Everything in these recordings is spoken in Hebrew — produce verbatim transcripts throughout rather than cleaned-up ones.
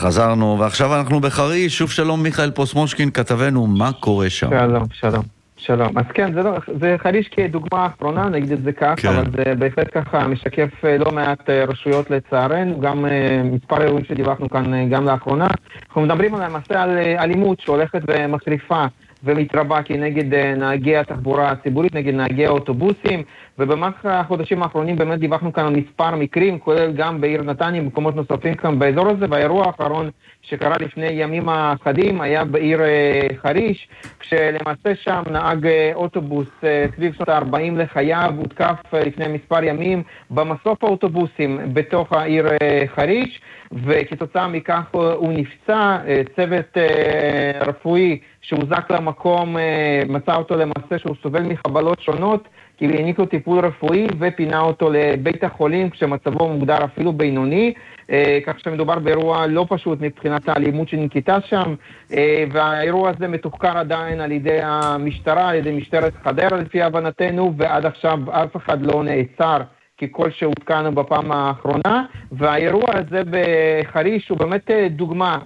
חזרנו, ועכשיו אנחנו בחריש. שוב שלום מיכאל פוסמושקין, כתבנו, מה קורה שם? שלום, שלום. שלום. אז כן, זה, לא, זה חריש כדוגמה האחרונה, נגיד את זה כך, כן. אבל זה בהחלט ככה משקף לא מעט רשויות לצערנו, גם מספר אירועים שדיווחנו כאן גם לאחרונה. אנחנו מדברים למעשה על אלימות שהולכת ומחריפה ומתרבה כנגד נהגי התחבורה הציבורית, נגד נהגי האוטובוסים, ובמהלך החודשים האחרונים באמת דיווחנו כאן על מספר מקרים, כולל גם בעיר נתניה, במקומות נוספים כאן באזור הזה, והאירוע האחרון שקרה לפני ימים אחדים היה בעיר חריש, כשלמעשה שם נהג אוטובוס סביב שנות ה-ארבעים לחייו, הותקף לפני מספר ימים במסוף האוטובוסים בתוך העיר חריש, וכתוצאה מכך הוא נפצע. צוות רפואי שהוזק למקום מצא אותו למעשה שהוא סובל מחבלות שונות, כי העניק לו טיפול רפואי ופינה אותו לבית החולים כשמצבו מוגדר אפילו בינוני, כך שמדובר באירוע לא פשוט מבחינת האלימות שננקטה שם, והאירוע הזה מתוחקר עדיין על ידי המשטרה, על ידי משטרת חדרה לפי הבנתנו, ועד עכשיו אף אחד לא נעצר ככל שהותקנו בפעם האחרונה, והאירוע הזה בחריש הוא באמת דוגמה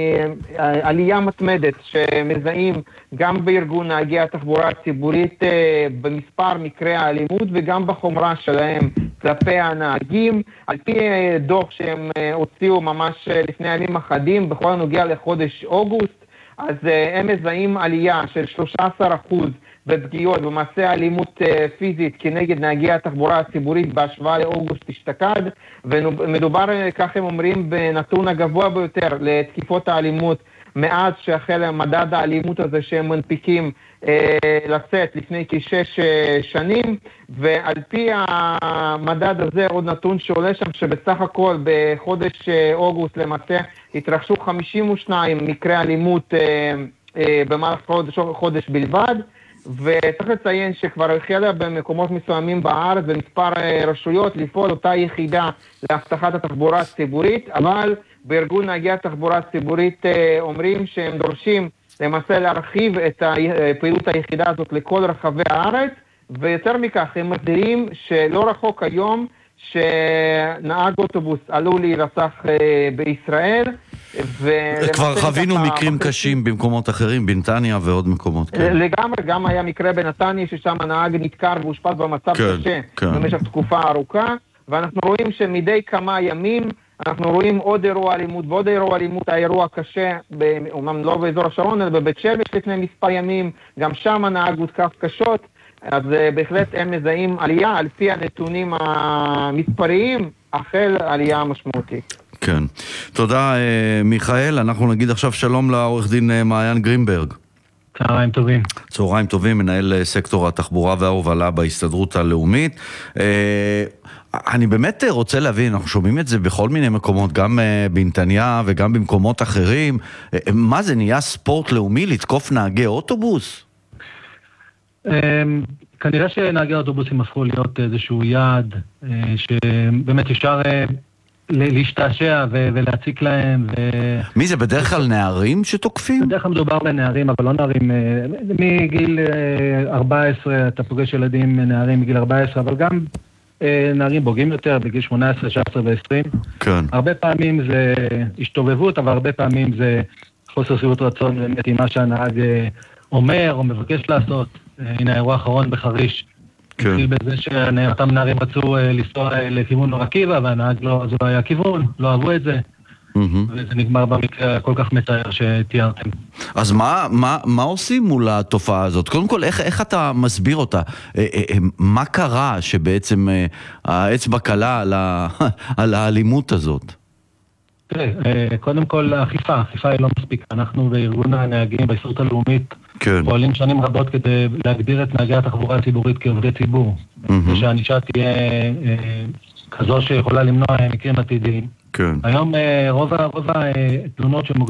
מעלייה מתמדת שמזהים גם בארגון נהגי התחבורה הציבורית במספר מקרי האלימות וגם בחומרה שלהם כלפי הנהגים. על פי דוח שהם הוציאו ממש לפני ימים אחדים בכל הנוגע לחודש אוגוסט, אז הם מזהים עלייה של שלושה עשר אחוז בפגיעות במעשי האלימות פיזית כנגד נהגי התחבורה הציבורית בהשוואה לאוגוסט אשתקד, ומדובר, כך הם אומרים, בנתון הגבוה ביותר לתקיפות האלימות מאז שהחל מדד האלימות הזה שהם מנפיקים אה, לצאת לפני כשש אה, שנים, ועל פי המדד הזה עוד נתון שעולה שם שבסך הכל בחודש אה, אוגוסט למעשה התרחשו חמישים ושניים מקרי אלימות אה, אה, במהלך חודש, חודש בלבד, וצריך לציין שכבר החלה במקומות מסוימים בארץ במספר רשויות לפעול אותה יחידה להבטחת התחבורה הציבורית, אבל בארגון נהגי התחבורה הציבורית אומרים שהם דורשים למעשה להרחיב את הפעילות היחידה הזאת לכל רחבי הארץ, ויותר מכך הם מגדירים שלא רחוק היום שנהג אוטובוס עלול להירצח בישראל. כבר חווינו מקרים קשים במקומות אחרים, בנתניה ועוד מקומות. לגמרי, גם היה מקרה בנתניה ששם הנהג נתקר ואושפז במצב קשה במשך תקופה ארוכה, ואנחנו רואים שמדי כמה ימים אנחנו רואים עוד אירוע אלימות ועוד אירוע אלימות. האירוע קשה, אומנם לא באזור השרון אלא בבית שמש לפני מספר ימים, גם שם הנהג הותקף קשות. אז בהחלט הם מזהים עלייה על פי הנתונים המספריים, החל עלייה משמעותית. כן. תודה מיכאל. אנחנו נגיד עכשיו שלום לעורך דין מעיין גרינברג. צהריים טובים. צהריים טובים, מנהל סקטור התחבורה וההובלה בהסתדרות הלאומית. אני באמת רוצה להבין, אנחנו שומעים את זה בכל מיני מקומות, גם בנתניה וגם במקומות אחרים. מה זה, נהיה ספורט לאומי לתקוף נהגי אוטובוס? כנראה שנהגי האוטובוסים הפכו להיות איזשהו יעד שבאמת אפשר להשתעשע ולהציק להם. מי זה, בדרך כלל נערים שתוקפים? בדרך כלל מדובר בנערים, אבל לא נערים מגיל ארבע עשרה, אתה פוגש ילדים נערים מגיל ארבע עשרה, אבל גם נערים בוגרים יותר, בגיל שמונה עשרה, תשע עשרה ועשרים. כן. הרבה פעמים זה השתובבות, אבל הרבה פעמים זה חוסר שביעות רצון באמת עם מה שהנהג אומר או מבקש לעשות. הנה האירוע האחרון בחריש. התחיל בזה שאותם נערים רצו לנסוע לכיוון אור עקיבא, והנהג לא, זה לא היה כיוון, לא אהבו את זה. וזה נגמר במקרה כל כך מצער שתיארתם. אז מה, מה, מה עושים מול התופעה הזאת? קודם כל, איך, איך אתה מסביר אותה? מה קרה שבעצם האצבע קלה על, ה, על האלימות הזאת? תראה, קודם כל, האכיפה, האכיפה היא לא מספיקה. אנחנו בארגון הנהגים, בהסתדרות הלאומית, כן. פועלים שנים רבות כדי להגדיר את נהגי התחבורה הציבורית כעובדי ציבור. Mm-hmm. ושהענישה תהיה אה, כזו שיכולה למנוע מקרים עתידיים. כן. היום אה, רוב, רוב התלונות שמוגשות